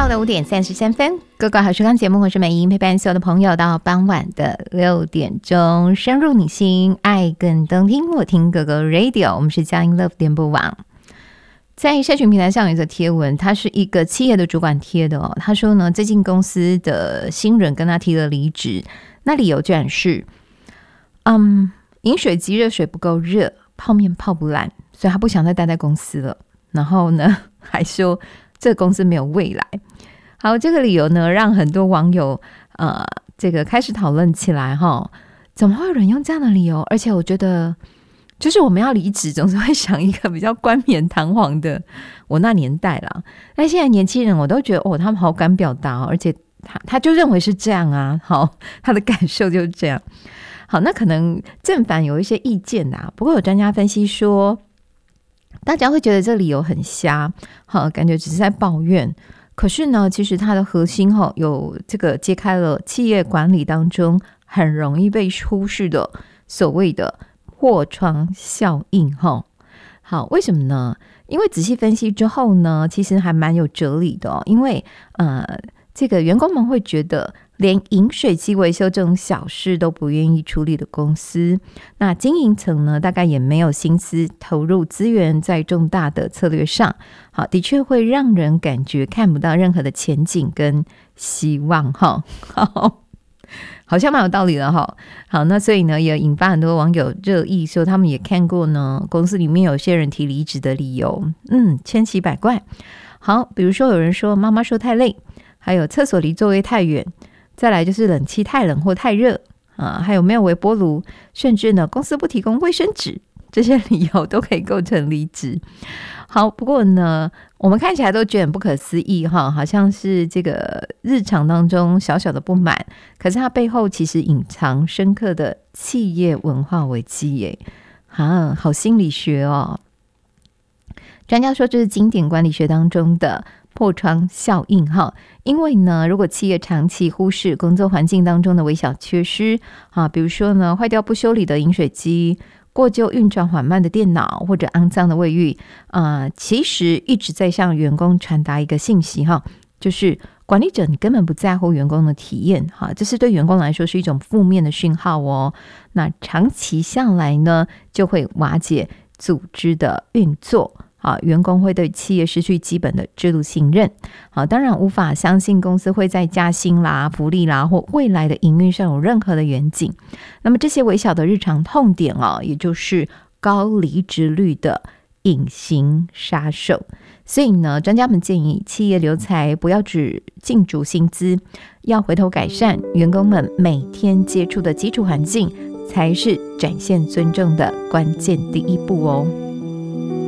下午的5:33，各个好时光节目，我是美英，陪伴所有的朋友到傍晚的6点钟，深入你心，爱更动听，我听哥哥 Radio， 我们是佳音 Love 联播网。在社群平台上有一则贴文，他是一个企业的主管贴的哦。他说呢，最近公司的新人跟他提了离职，那理由居然是，饮水机热水不够热，泡面泡不烂，所以他不想再待在公司了。然后呢，还说这个公司没有未来。好，这个理由呢，让很多网友这个开始讨论起来哈，怎么会有人用这样的理由？而且我觉得。就是我们要离职，总是会想一个比较冠冕堂皇的。我那年代啦，但现在年轻人我都觉得他们好敢表达而且他就认为是这样啊。好，他的感受就是这样。好，那可能正反有一些意见啊。不过有专家分析说，大家会觉得这理由很瞎，好，感觉只是在抱怨。可是呢，其实它的核心有这个揭开了企业管理当中很容易被忽视的所谓的破窗效应。好，为什么呢？因为仔细分析之后呢，其实还蛮有哲理的因为这个员工们会觉得连饮水机维修这种小事都不愿意处理的公司，那经营层呢大概也没有心思投入资源在重大的策略上。好，的确会让人感觉看不到任何的前景跟希望。好像蛮有道理的哈。好，那所以呢，也引发很多网友热议，说他们也看过呢，公司里面有些人提离职的理由，千奇百怪。好，比如说有人说妈妈说太累，还有厕所离座位太远，再来就是冷气太冷或太热还有没有微波炉，甚至呢公司不提供卫生纸，这些理由都可以构成离职。好，不过呢，我们看起来都觉得很不可思议好像是这个日常当中小小的不满，可是它背后其实隐藏深刻的企业文化危机耶。好心理学哦。专家说这是经典管理学当中的破窗效应因为呢，如果企业长期忽视工作环境当中的微小缺失比如说呢，坏掉不修理的饮水机，过旧运转缓慢的电脑，或者肮脏的卫浴其实一直在向员工传达一个信息就是管理者你根本不在乎员工的体验这是对员工来说是一种负面的讯号那长期下来呢，就会瓦解组织的运作员工会对企业失去基本的制度信任当然无法相信公司会在加薪啦、福利啦或未来的营运上有任何的远景。那么这些微小的日常痛点也就是高离职率的隐形杀手。所以呢，专家们建议企业留才不要只进驻薪资，要回头改善员工们每天接触的基础环境，才是展现尊重的关键第一步